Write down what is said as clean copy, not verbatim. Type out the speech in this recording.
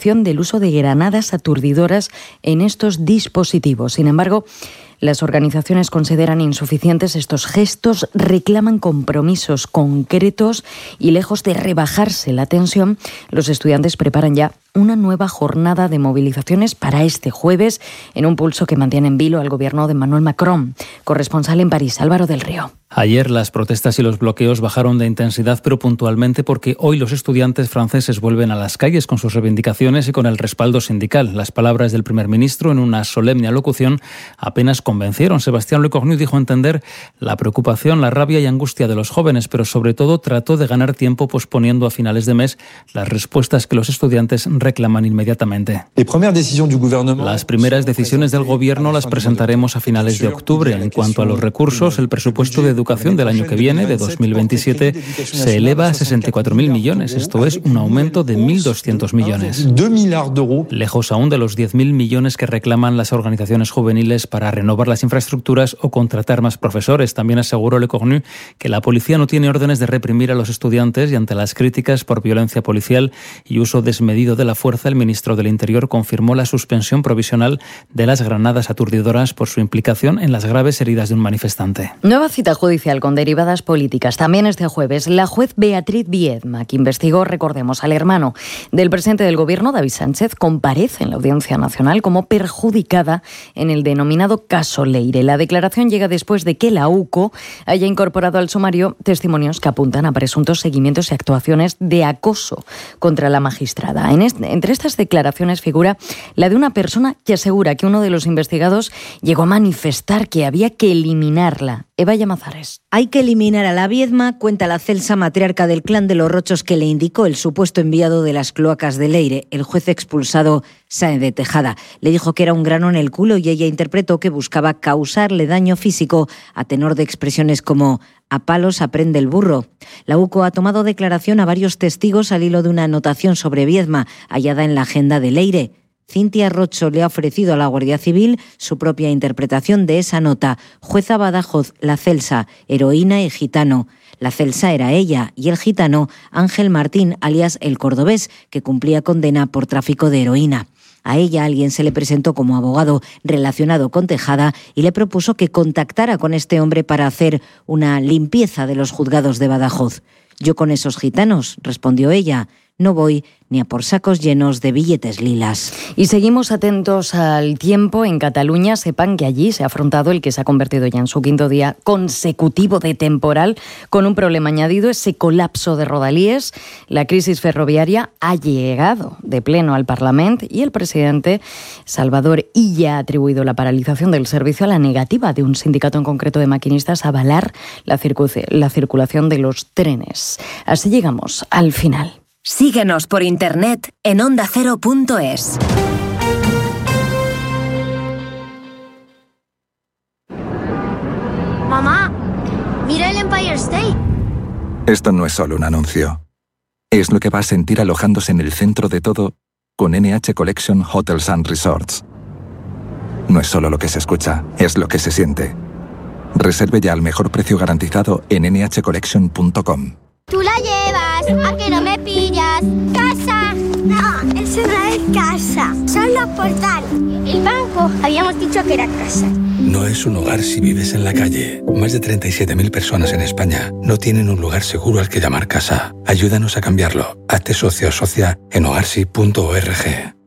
prohibición del uso de granadas aturdidoras en estos dispositivos. Sin embargo, las organizaciones consideran insuficientes estos gestos, reclaman compromisos concretos y, lejos de rebajarse la tensión, los estudiantes preparan ya una nueva jornada de movilizaciones para este jueves, en un pulso que mantiene en vilo al gobierno de Emmanuel Macron. Corresponsal en París, Álvaro del Río. Ayer las protestas y los bloqueos bajaron de intensidad, pero puntualmente, porque hoy los estudiantes franceses vuelven a las calles con sus reivindicaciones y con el respaldo sindical. Las palabras del primer ministro en una solemne alocución apenas convencieron. Sébastien Lecornu dijo entender la preocupación, la rabia y angustia de los jóvenes, pero sobre todo trató de ganar tiempo posponiendo a finales de mes las respuestas que los estudiantes reclaman inmediatamente. Las primeras decisiones del gobierno las presentaremos a finales de octubre. En cuanto a los recursos, el presupuesto de educación del año que viene, de 2027, se eleva a 64.000 millones. Esto es un aumento de 1.200 millones. Lejos aún de los 10.000 millones que reclaman las organizaciones juveniles para renovar las infraestructuras o contratar más profesores. También aseguró Lecornu que la policía no tiene órdenes de reprimir a los estudiantes, y ante las críticas por violencia policial y uso desmedido de la fuerza, el ministro del Interior confirmó la suspensión provisional de las granadas aturdidoras por su implicación en las graves heridas de un manifestante. Nueva cita judicial con derivadas políticas. También este jueves, la juez Beatriz Viedma, que investigó, recordemos, al hermano del presidente del Gobierno, David Sánchez, comparece en la Audiencia Nacional como perjudicada en el denominado caso Leire. La declaración llega después de que la UCO haya incorporado al sumario testimonios que apuntan a presuntos seguimientos y actuaciones de acoso contra la magistrada. Entre estas declaraciones figura la de una persona que asegura que uno de los investigados llegó a manifestar que había que eliminarla. Eva Llamazares. Hay que eliminar a la Viedma, cuenta la Celsa, matriarca del clan de los Rochos, que le indicó el supuesto enviado de las cloacas de Leire, el juez expulsado Sáenz de Tejada. Le dijo que era un grano en el culo y ella interpretó que buscaba causarle daño físico a tenor de expresiones como «a palos aprende el burro». La UCO ha tomado declaración a varios testigos al hilo de una anotación sobre Viedma hallada en la agenda de Leire. Cintia Rocho le ha ofrecido a la Guardia Civil su propia interpretación de esa nota. Jueza Badajoz, la Celsa, heroína y gitano. La Celsa era ella y el gitano Ángel Martín, alias el Cordobés, que cumplía condena por tráfico de heroína. A ella alguien se le presentó como abogado relacionado con Tejada y le propuso que contactara con este hombre para hacer una limpieza de los juzgados de Badajoz. «Yo con esos gitanos», respondió ella, «no voy ni a por sacos llenos de billetes lilas». Y seguimos atentos al tiempo en Cataluña. Sepan que allí se ha afrontado el que se ha convertido ya en su quinto día consecutivo de temporal, con un problema añadido, ese colapso de rodalies. La crisis ferroviaria ha llegado de pleno al Parlamento y el presidente Salvador Illa ha atribuido la paralización del servicio a la negativa de un sindicato en concreto de maquinistas a avalar la circulación de los trenes. Así llegamos al final. Síguenos por internet en ondacero.es. Mamá, mira el Empire State. Esto no es solo un anuncio. Es lo que va a sentir alojándose en el centro de todo con NH Collection Hotels and Resorts. No es solo lo que se escucha, es lo que se siente. Reserve ya al mejor precio garantizado en nhcollection.com. Tú la llevas, ¿a que no me pillas? ¡Casa! No, eso no es casa, son los portales. El banco, habíamos dicho que era casa. No es un hogar si vives en la calle. Más de 37.000 personas en España no tienen un lugar seguro al que llamar casa. Ayúdanos a cambiarlo. Hazte socio o socia en hogarsi.org.